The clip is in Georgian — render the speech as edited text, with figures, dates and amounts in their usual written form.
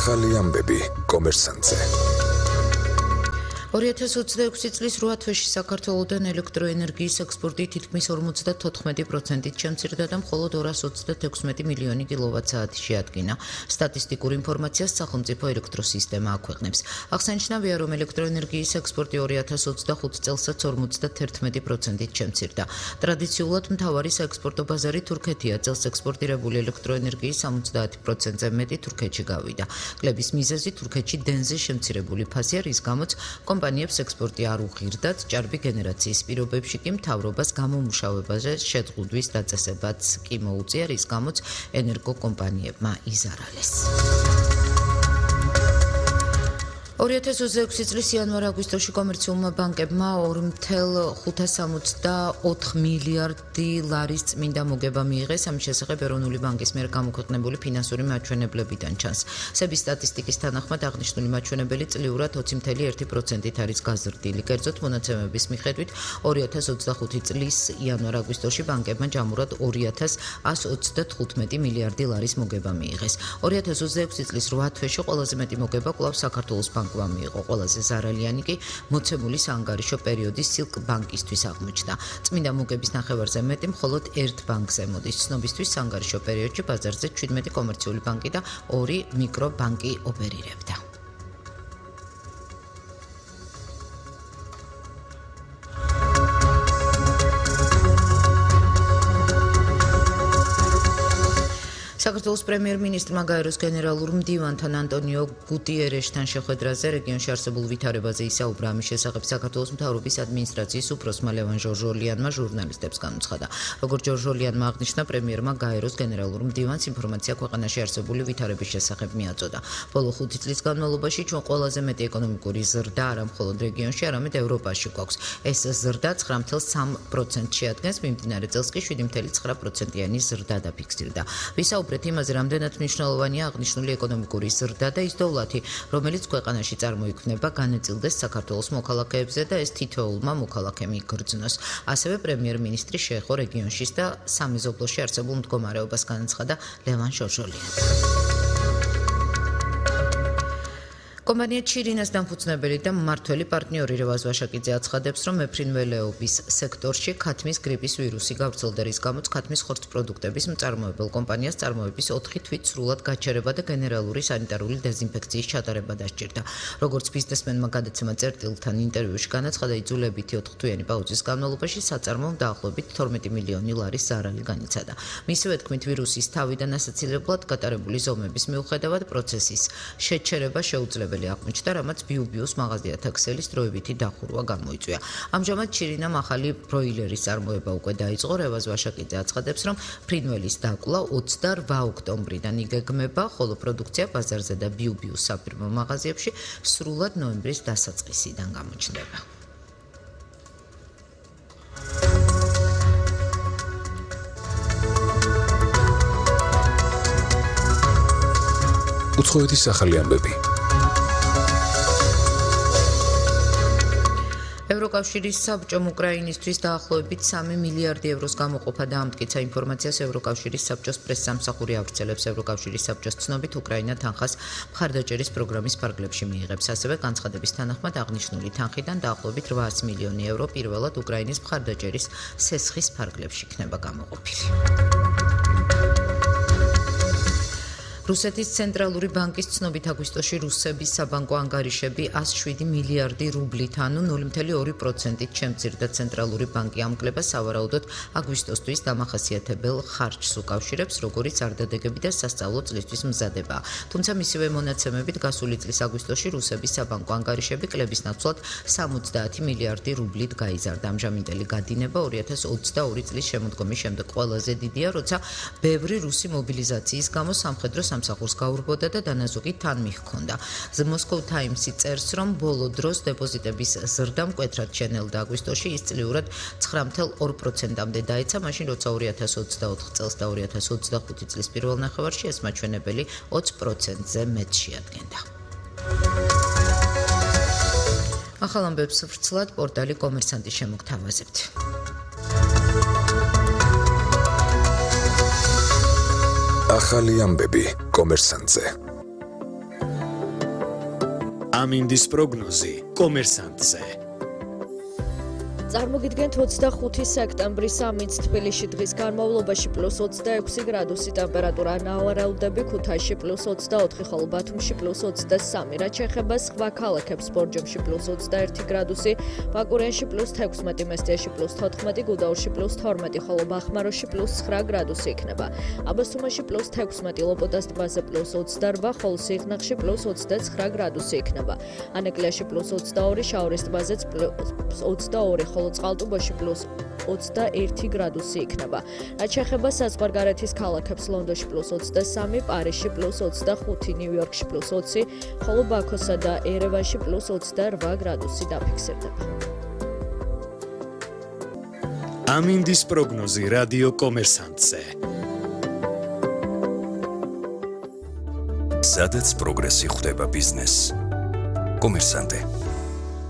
ახალი ამბები კომერსანტზე. 2026 წლის 8 თვეში საქართველოდან ელექტროენერგიის ექსპორტი თითქმის 54%-ით შემცირდა და მხოლოდ 236 მილიონი კილოვატ-საათი შეადგინა. სტატისტიკურ ინფორმაციას სახელმწიფო ელექტროსისტემა აქვეყნებს. აღსანიშნავია, რომ ელექტროენერგიის ექსპორტი 2025 წელსაც 51%-ით შემცირდა. ტრადიციულად მთავარი საექსპორტო ბაზარი თურქეთია. წელს ექსპორტირებული ელექტროენერგიის 70%-ზე მეტი თურქეთში გავიდა. კლების მიზეზი თურქეთში დენზე შემცირებული ფასია, რის გამოც კომპანიებს ექსპორტი არ უღირდათ, ჭარბი გენერაციის პირობებში კი მთავრობას გამომუშავებაზე შეზღუდვის დაწესებაც კი მოუწია, რის გამოც ენერგოკომპანიებმა იზარალეს. 2026 წლის იანვარ-აგვისტოში კომერციულმა ბანკებმა 2,564 მილიარდი ლარის წმინდა მოგება მიიღეს. ამის შესახებ ეროვნული ბანკის მიერ გამოქვეყნებული ფინანსური მაჩვენებლებიდან ჩანს. სების სტატისტიკის თანახმად აღნიშნული მაჩვენებელი წლიურად 20.1%-ით არის გაზრდილი. კერძოდ, მონაცემების მიხედვით 2025 წლის იანვარ-აგვისტოში ბანკებმა ჯამურად 2,135 მილიარდი ლარის მოგება მიიღეს. 2026 წლის 8 თვეში ყველაზე მეტი მოგება კვლავ საქართველოს ბანკმა მიიღო. ყველაზე ზარალიანი კი მოცემული საანგარიშო პერიოდის სილკ ბანკისთვის აღმოჩნდა. წმინდა მოგების ნახევარზე მეტი მხოლოდ ერთ ბანკზე მოდის. ცნობისთვის საანგარიშო პერიოდში ბაზარზე 17 კომერციული ბანკი და 2 მიკრობანკი ოპერირებდა. საქართველოს პრემიერ-მინისტრმა გაეროს გენერალურ მდივანთან ანტონიო გუტიერეშთან შეხვედრაზე რეგიონში არსებულ ვითარებაზე ისაუბრა. ამის შესახებ საქართველოს მთავრობის ადმინისტრაციის უფროსმა ლევან ჟორჟოლიანმა ჟურნალისტებს განუცხადა. როგორც ჟორჟოლიანმა აღნიშნა, პრემიერმა გაეროს გენერალურ მდივანს ინფორმაცია ქვეყანაში არსებული ვითარების შესახებ მიაწოდა. ბოლო 5 წლის განმავლობაში ჩვენ ყველაზე მეტი ეკონომიკური ზრდა არა მხოლოდ რეგიონში, არამედ ევროპაში გვაქვს. ეს ზრდა 9.3% შეადგენს, მიმდინარე წელს კი 7.9%-იანი ზრდა დაფიქსირდა. ვისაუბრეთ იმაზე, რამდენად მნიშვნელოვანია აღნიშნული ეკონომიკური ზრდა და ის დოვლათი, რომელიც ქვეყანაში წარმოიქმნება, განაწილდეს საქართველოს მოქალაქეებზე და ეს თითოეულმა მოქალაქემ იგრძნოს. ასევე პრემიერ-მინისტრი შეეხო რეგიონშიც და სამეზობლოში არსებულ მდგომარეობას განაცხადა ლევან ჟორჟოლიანი. კომპანია ჩირინას დამფუძნებელი და მმართველი პარტნიორი რევაზ ვაშაკიძე აცხადებს, რომ მეფრინველეობის სექტორში ქათმის გრიპის ვირუსი გავრცელდა, რის გამოც ქათმის ხორცპროდუქტების მწარმოებელ კომპანიას წარმოების 4 თვით სრულად გაჩერება და გენერალური სანიტარული დეზინფექციის ჩატარება დასჭირდა. როგორც ბიზნესმენმა გადაცემა წერტილთან ინტერვიუში განაცხადა, იძულებითი 4 თვიანი პაუზის განმავლობაში საწარმომ დაახლოებით 12 მილიონი ლარის ზარალი განიცადა. მისივე თქმით, ვირუსის თავიდან ასაცილებლად გატარებული ზომების მიუხედავად პროცესის შეჩერება შეუძლებელი აღმოჩნდა, რამაც ბიუბიუს მაღაზიათა ქსელის დროებითი დახურვა გამოიწვია. ამჟამად ჩირინამ ახალი ბროილერის წარმოება უკვე დაიწყო. რევაზ ვაშაკიძე აცხადებს, რომ ფრინველის დაკვლა 28 ოქტომბრიდან იგეგმება, ხოლო პროდუქცია ბაზარზე და ბიუბიუს საფირმო მაღაზიებში სრულად ნოემბრის დასაწყისიდან გამოჩნდება. უცხოეთის ახალი ამბები. ევროკავშირის საბჭომ უკრაინისთვის დაახლოებით 3 მილიარდი ევროს გამოყოფა დაამტკიცა. ინფორმაციას ევროკავშირის საბჭოს პრესსამსახური ავრცელებს. ევროკავშირის საბჭოს ცნობით, უკრაინა თანხას მხარდაჭერის პროგრამის ფარგლებში მიიღებს. ასევე განცხადების თანახმად აღნიშნული თანხიდან დაახლოებით 800 მილიონი ევრო პირველად უკრაინის მხარდაჭერის სესხის ფარგლებში იქნება გამოყოფილი. რუსეთის ცენტრალური ბანკის ცნობით, აგვისტოში რუსების საბანკო ანგარიშები 107 მილიარდი რუბლით, ანუ 0.2%-ით შემცირდა. ცენტრალური ბანკი ამკლებას სავარაუდოდ აგვისტოსთვის დამახასიათებელ ხარჯს უკავშირებს, როგორც არდადეგები და სასწავლო წლისთვის მზადება. თუმცა მისივე მონაცემებით გასული წლის აგვისტოში რუსების საბანკო ანგარიშები კლების ნაცვლად 70 მილიარდი რუბლით გაიზარდა. ამჟამინდელი გადინება 2022 წლის შემოდგომის შემდეგ ყველაზე დიდია, როცა ბევრი რუსი მობილიზაციის გამო სამხედრო სამსახურს გაურბოდა და დანაზოგი თან მიჰქონდა. Moscow Times-ი წერს, რომ ბოლო დროს დეპოზიტების ზრდა მკვეთრად შენელდა. აგვისტოში ის წლიურად 9.2%-მდე დაეცა, მაშინ როცა 2024 წელს და 2025 წლის პირველ ნახევარში ეს მაჩვენებელი 20%-ზე მეტ შეადგენდა. ახალ ამბებს ვრცლად პორტალი კომერსანტის შემოგთავაზებთ. ახალი ამბები კომერსანტზე. ამინდის პროგნოზი კომერსანტზე. წარმოგიდგენთ 25 სექტემბრის ამინდს თბილისში დღის განმავლობაში +26 გრადუსი ტემპერატურა, ნავარელდები ქუთაისში +24, ხოლო ბათუმში +23. რაც შეეხება სხვა ქალაქებს, ბორჯომში +21 გრადუსი, ბაკურიანში +16, მესტიაში +14, გუდაურში +12, ხოლო ბახმაროში +9 გრადუსი იქნება. აბასთუმანში +16, ლოპოტას ტბაზე +28, ხოლო სიღნაღში +29 გრადუსი იქნება. ანეკლიაში +22, შაორის ტბაზეც +22, ხოლო წყალტუბოში +21 გრადუსი იქნება. რაც შეეხება საზღვარგარეთის ქალაქებს, ლონდონში +23, პარიზში +25, ნიუ-იორკში +20, ხოლო ბაქოსა და ერევანში +28 გრადუსი დაფიქსირდება. ამინდის პროგნოზი რადიო კომერსანტზე. სადაც პროგრესი ხვდება ბიზნესს. კომერსანტე.